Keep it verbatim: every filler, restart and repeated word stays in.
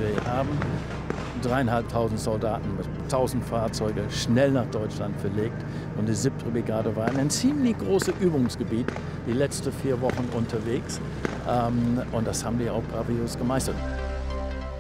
Wir haben dreieinhalbtausend Soldaten mit tausend Fahrzeuge schnell nach Deutschland verlegt. Und die siebte Brigade war in ein ziemlich großes Übungsgebiet, die letzten vier Wochen unterwegs. Und das haben die auch bravos gemeistert.